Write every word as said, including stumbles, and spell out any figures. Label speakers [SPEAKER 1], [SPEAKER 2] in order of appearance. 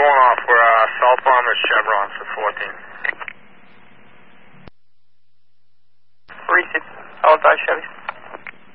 [SPEAKER 1] one off. We're uh, South Bombers Chevron for fourteen.
[SPEAKER 2] three six, South Chevy.